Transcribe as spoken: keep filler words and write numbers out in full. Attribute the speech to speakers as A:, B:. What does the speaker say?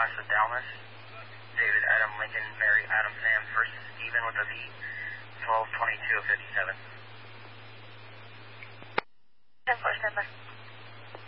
A: West with Dalmas. David, Adam, Lincoln, Mary, Adam, Sam, first Stephen with a V, twelve twenty-two of fifty-seven.
B: ten four, stand by.